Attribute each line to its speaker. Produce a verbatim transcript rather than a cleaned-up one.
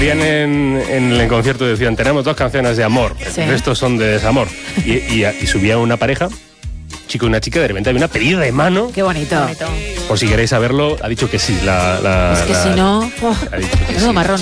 Speaker 1: salían en, en el concierto y decían, tenemos dos canciones de amor,
Speaker 2: Sí.
Speaker 1: el resto son de desamor. Y, y, y subía una pareja, chico y una chica, de repente había una pedida de mano.
Speaker 2: Qué bonito.
Speaker 1: Por si queréis saberlo, ha dicho que sí. La, la,
Speaker 2: Es que
Speaker 1: la-
Speaker 2: si no, oh,
Speaker 1: ha dicho que
Speaker 2: menudo
Speaker 1: sí.
Speaker 2: marrón.